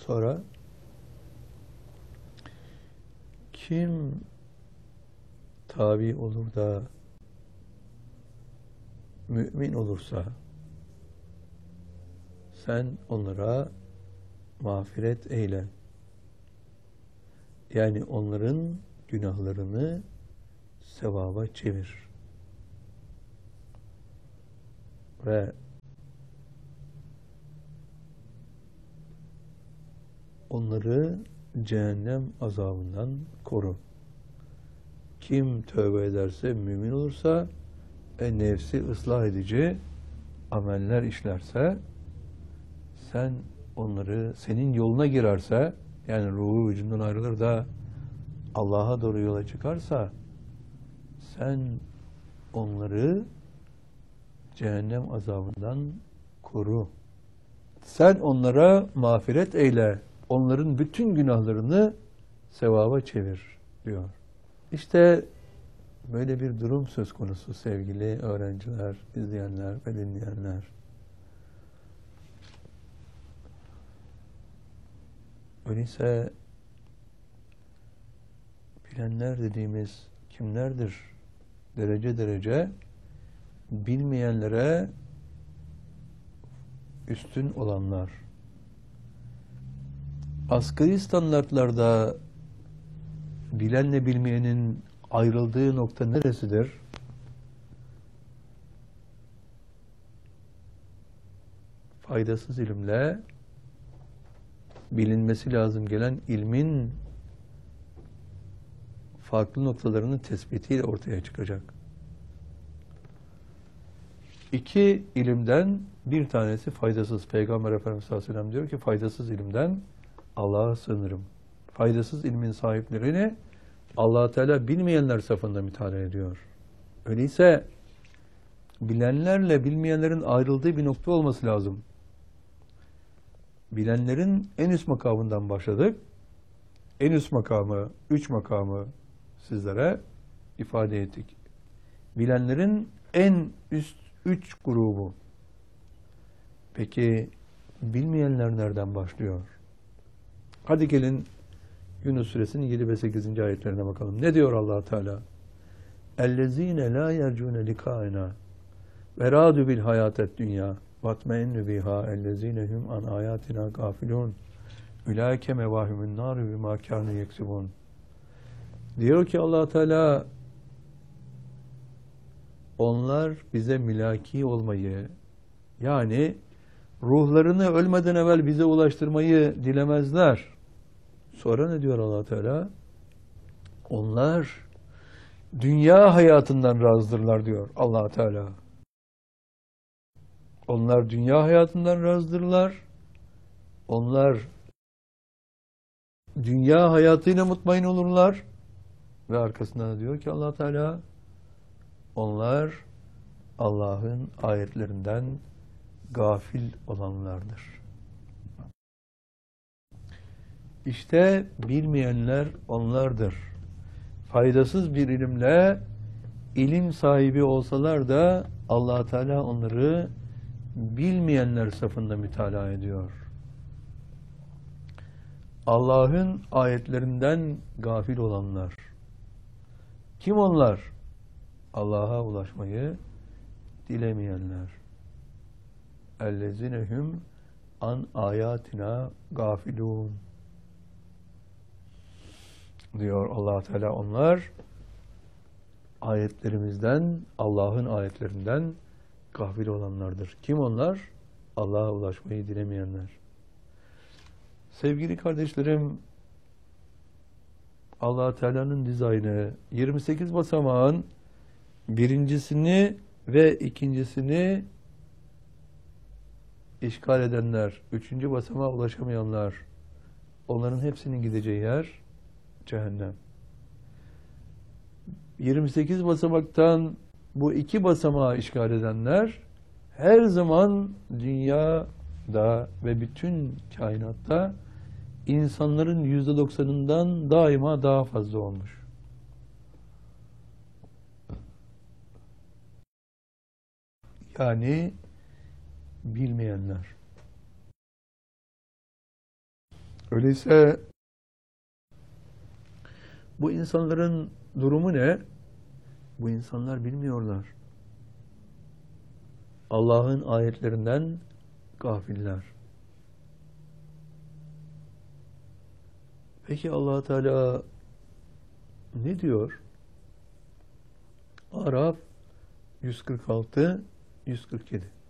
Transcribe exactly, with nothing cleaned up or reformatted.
sonra kim tabi olur da mümin olursa sen onlara mağfiret eyle. Yani onların günahlarını sevaba çevir. Ve onları cehennem azabından koru. Kim tövbe ederse, mümin olursa, e, nefsi ıslah edici ameller işlerse, sen onları, senin yoluna girerse, yani ruhu vücudundan ayrılır da Allah'a doğru yola çıkarsa, sen onları cehennem azabından koru. Sen onlara mağfiret eyle. Onların bütün günahlarını sevaba çevir diyor. İşte böyle bir durum söz konusu sevgili öğrenciler, izleyenler ve dinleyenler. Öyleyse bilenler dediğimiz kimlerdir? Derece derece bilmeyenlere üstün olanlar. Asgari standartlarda bilenle bilmeyenin ayrıldığı nokta neresidir? Faydasız ilimle bilinmesi lazım gelen ilmin farklı noktalarının tespitiyle ortaya çıkacak. İki ilimden bir tanesi faydasız. Peygamber Efendimiz sallallahu aleyhi ve sellem diyor ki faydasız ilimden Allah'a sığınırım. Faydasız ilmin sahiplerini Allah-u Teala bilmeyenler safında mütalaa ediyor. Öyleyse bilenlerle bilmeyenlerin ayrıldığı bir nokta olması lazım. Bilenlerin en üst makamından başladık. En üst makamı, üç makamı sizlere ifade ettik. Bilenlerin en üst üç grubu. Peki bilmeyenler nereden başlıyor? Hadi gelin Yunus Suresinin yedi ve sekizinci ayetlerine bakalım. Ne diyor Allah Teala? "Ellezîne lâ yercûne likâina ve râdû bil hayâted dünyâ vatmeinnü bihâ ellezîne hum an âyâtinâ gâfilûn ülâike mevâhimun nâru bimâ kânû yeksibûn." Diyor ki Allah Teala, onlar bize mülaki olmayı, yani ruhlarını ölmeden evvel bize ulaştırmayı dilemezler. Sonra ne diyor Allah Teala? Onlar dünya hayatından razıdırlar diyor Allah Teala. Onlar dünya hayatından razıdırlar. Onlar dünya hayatıyla mutmain olurlar. Ve arkasından diyor ki Allah Teala, onlar Allah'ın ayetlerinden gafil olanlardır. İşte bilmeyenler onlardır. Faydasız bir ilimle ilim sahibi olsalar da Allah Teala onları bilmeyenler safında mütalaa ediyor. Allah'ın ayetlerinden gafil olanlar. Kim onlar? Allah'a ulaşmayı dilemeyenler. Ellezinehum an ayatina gafilun. Diyor Allah Teala, onlar ayetlerimizden, Allah'ın ayetlerinden gafil olanlardır. Kim onlar? Allah'a ulaşmayı dilemeyenler. Sevgili kardeşlerim, Allah Teala'nın dizaynı yirmi sekiz basamağın birincisini ve ikincisini işgal edenler, üçüncü basamağa ulaşamayanlar, onların hepsinin gideceği yer cehennem. yirmi sekiz basamaktan bu iki basamağı işgal edenler her zaman dünyada ve bütün kainatta insanların yüzde doksanından daima daha fazla olmuş. Yani bilmeyenler. Öyleyse bu insanların durumu ne? Bu insanlar bilmiyorlar. Allah'ın ayetlerinden gafiller. Peki Allah Teala ne diyor? Araf yüz kırk altı yüz kırk yedi.